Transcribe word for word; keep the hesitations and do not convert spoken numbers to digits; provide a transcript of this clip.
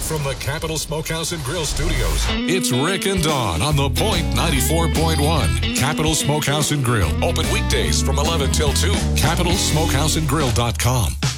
from the Capital Smokehouse and Grill Studios, it's Rick and Dawn on The Point ninety-four point one. Capital Smokehouse and Grill. Open weekdays from eleven till two. capital smokehouse and grill dot com.